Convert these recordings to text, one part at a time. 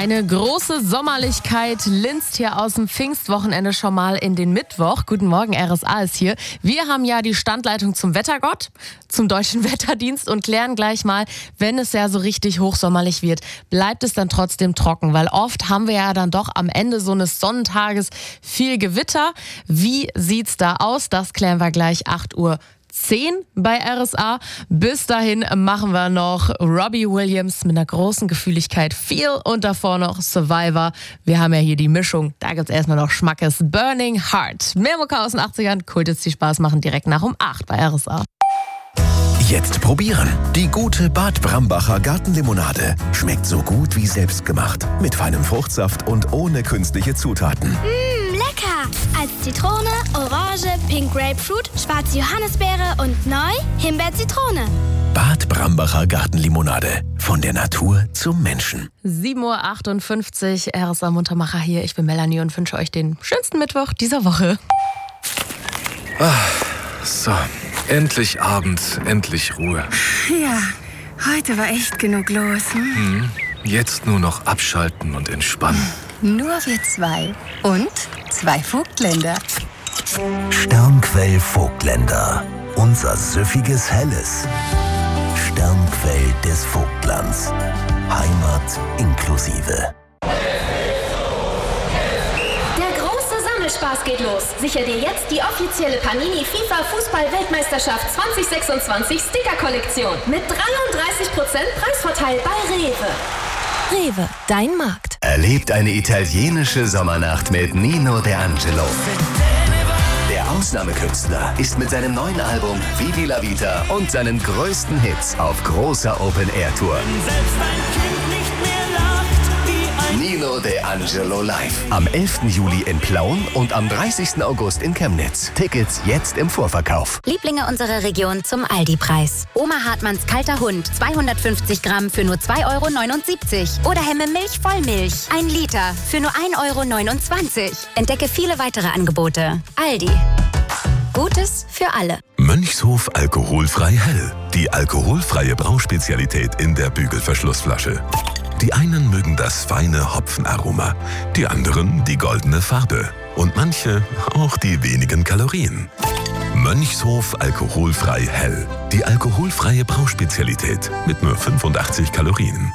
Eine große Sommerlichkeit linst hier aus dem Pfingstwochenende schon mal in den Mittwoch. Guten Morgen, RSA ist hier. Wir haben ja die Standleitung zum Wettergott, zum Deutschen Wetterdienst und klären gleich mal, wenn es ja so richtig hochsommerlich wird, bleibt es dann trotzdem trocken? Weil oft haben wir ja dann doch am Ende so eines Sonnentages viel Gewitter. Wie sieht's da aus? Das klären wir gleich 8:10 Uhr bei RSA. Bis dahin machen wir noch Robbie Williams mit einer großen Gefühligkeit Feel und davor noch Survivor. Wir haben ja hier die Mischung. Da gibt's erstmal noch Schmackes Burning Heart. Mehr Mucke aus den 80ern. Kult jetzt die Spaß machen direkt nach 8 bei RSA. Jetzt probieren. Die gute Bad Brambacher Gartenlimonade. Schmeckt so gut wie selbstgemacht. Mit feinem Fruchtsaft und ohne künstliche Zutaten. Lecker! Als Zitrone, Orange, Pink Grapefruit, schwarze Johannisbeere und neu Himbeer-Zitrone. Bad Brambacher Gartenlimonade. Von der Natur zum Menschen. 7:58 Uhr, RSA Muntermacher hier. Ich bin Melanie und wünsche euch den schönsten Mittwoch dieser Woche. So, endlich Abend, endlich Ruhe. Ja, heute war echt genug los. Jetzt nur noch abschalten und entspannen. Nur wir zwei. Und 2 Vogtländer. Sternquell Vogtländer. Unser süffiges Helles. Sternquell des Vogtlands. Heimat inklusive. Spaß geht los. Sicher dir jetzt die offizielle Panini FIFA Fußball-Weltmeisterschaft 2026 Sticker-Kollektion mit 33% Preisvorteil bei Rewe. Rewe, dein Markt. Erlebt eine italienische Sommernacht mit Nino De Angelo. Der Ausnahmekünstler ist mit seinem neuen Album Vivi la Vita und seinen größten Hits auf großer Open-Air-Tour. Nino De Angelo live. Am 11. Juli in Plauen und am 30. August in Chemnitz. Tickets jetzt im Vorverkauf. Lieblinge unserer Region zum Aldi-Preis. Oma Hartmanns kalter Hund, 250 Gramm für nur 2,79 € Oder Hemme Milch Vollmilch, 1 Liter für nur 1,29 €. Entdecke viele weitere Angebote. Aldi. Gutes für alle. Mönchshof alkoholfrei hell. Die alkoholfreie Brauspezialität in der Bügelverschlussflasche. Die einen mögen das feine Hopfenaroma, die anderen die goldene Farbe und manche auch die wenigen Kalorien. Mönchshof alkoholfrei hell. Die alkoholfreie Brauspezialität mit nur 85 Kalorien.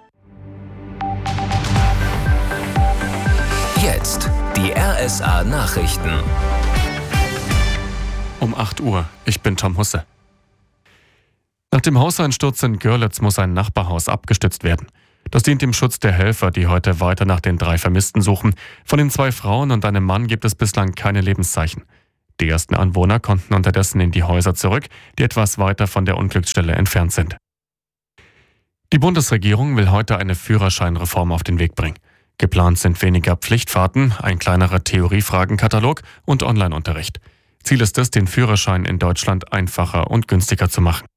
Jetzt die RSA Nachrichten. Um 8 Uhr. Ich bin Tom Husse. Nach dem Hauseinsturz in Görlitz muss ein Nachbarhaus abgestützt werden. Das dient dem Schutz der Helfer, die heute weiter nach den 3 Vermissten suchen. Von den 2 Frauen und einem Mann gibt es bislang keine Lebenszeichen. Die ersten Anwohner konnten unterdessen in die Häuser zurück, die etwas weiter von der Unglücksstelle entfernt sind. Die Bundesregierung will heute eine Führerscheinreform auf den Weg bringen. Geplant sind weniger Pflichtfahrten, ein kleinerer Theoriefragenkatalog und Online-Unterricht. Ziel ist es, den Führerschein in Deutschland einfacher und günstiger zu machen.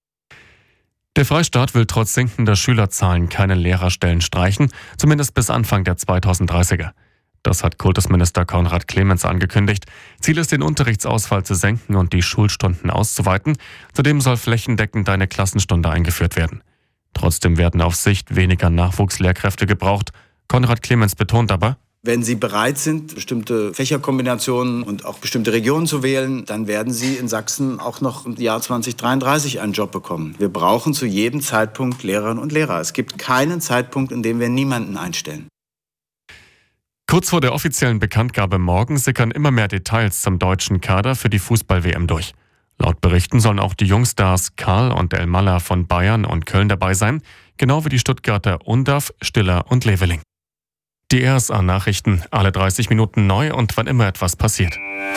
Der Freistaat will trotz sinkender Schülerzahlen keine Lehrerstellen streichen, zumindest bis Anfang der 2030er. Das hat Kultusminister Konrad Clemens angekündigt. Ziel ist, den Unterrichtsausfall zu senken und die Schulstunden auszuweiten. Zudem soll flächendeckend eine Klassenstunde eingeführt werden. Trotzdem werden auf Sicht weniger Nachwuchslehrkräfte gebraucht. Konrad Clemens betont aber: Wenn Sie bereit sind, bestimmte Fächerkombinationen und auch bestimmte Regionen zu wählen, dann werden Sie in Sachsen auch noch im Jahr 2033 einen Job bekommen. Wir brauchen zu jedem Zeitpunkt Lehrerinnen und Lehrer. Es gibt keinen Zeitpunkt, in dem wir niemanden einstellen. Kurz vor der offiziellen Bekanntgabe morgen sickern immer mehr Details zum deutschen Kader für die Fußball-WM durch. Laut Berichten sollen auch die Jungstars Karl und Elmalah von Bayern und Köln dabei sein, genau wie die Stuttgarter Undav, Stiller und Leveling. Die RSA-Nachrichten, alle 30 Minuten neu und wann immer etwas passiert.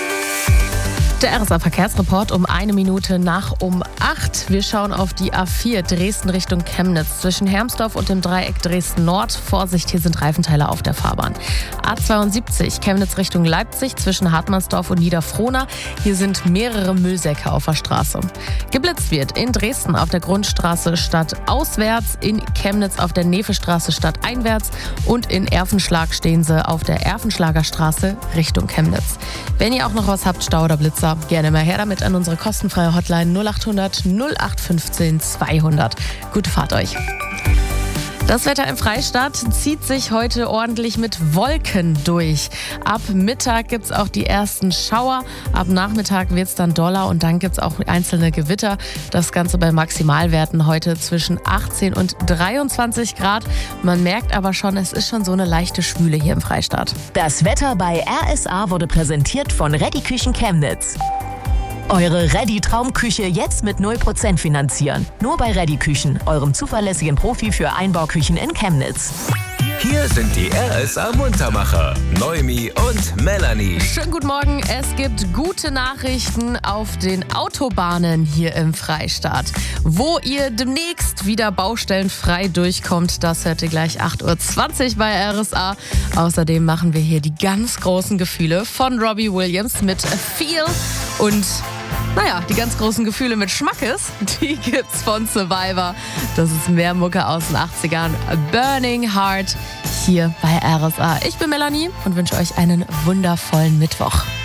Der RSA-Verkehrsreport um 1 Minute nach 8. Wir schauen auf die A4 Dresden Richtung Chemnitz. Zwischen Hermsdorf und dem Dreieck Dresden-Nord. Vorsicht, hier sind Reifenteile auf der Fahrbahn. A72 Chemnitz Richtung Leipzig zwischen Hartmannsdorf und Niederfrohna. Hier sind mehrere Müllsäcke auf der Straße. Geblitzt wird in Dresden auf der Grundstraße stadtauswärts, in Chemnitz auf der Nefestraße stadteinwärts und in Erfenschlag stehen sie auf der Erfenschlager Straße Richtung Chemnitz. Wenn ihr auch noch was habt, Stau oder Blitzer, gerne mal her damit an unsere kostenfreie Hotline 0800 0815 200. Gute Fahrt euch. Das Wetter im Freistaat zieht sich heute ordentlich mit Wolken durch. Ab Mittag gibt es auch die ersten Schauer. Ab Nachmittag wird es dann doller und dann gibt es auch einzelne Gewitter. Das Ganze bei Maximalwerten heute zwischen 18 und 23 Grad. Man merkt aber schon, es ist schon so eine leichte Schwüle hier im Freistaat. Das Wetter bei RSA wurde präsentiert von Ready Küchen Chemnitz. Eure Ready-Traumküche jetzt mit 0% finanzieren. Nur bei Ready Küchen, eurem zuverlässigen Profi für Einbauküchen in Chemnitz. Hier sind die RSA Muntermacher, Noemi und Melanie. Schönen guten Morgen. Es gibt gute Nachrichten auf den Autobahnen hier im Freistaat. Wo ihr demnächst wieder baustellenfrei durchkommt, das hört ihr gleich 8.20 Uhr bei RSA. Außerdem machen wir hier die ganz großen Gefühle von Robbie Williams mit Feel und die ganz großen Gefühle mit Schmackes, die gibt's von Survivor. Das ist mehr Mucke aus den 80ern. Burning Heart hier bei RSA. Ich bin Melanie und wünsche euch einen wundervollen Mittwoch.